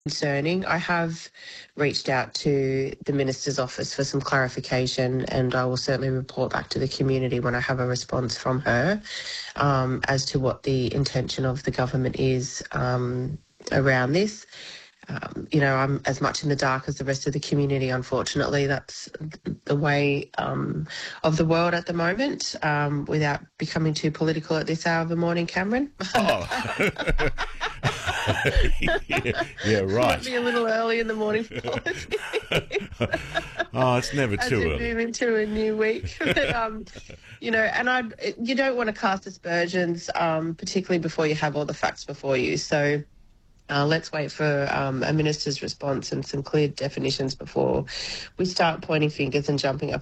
concerning. I have reached out to the Minister's office for some clarification, and I will certainly report back to the community when I have a response from her as to what the intention of the government is around this. I'm as much in the dark as the rest of the community, unfortunately. That's the way of the world at the moment, without becoming too political at this hour of the morning, Cameron. Oh. yeah, right. Might be a little early in the morning for politics. Oh, it's never As too we early. move into a new week. But, you don't want to cast aspersions, particularly before you have all the facts before you. So let's wait for a minister's response and some clear definitions before we start pointing fingers and jumping up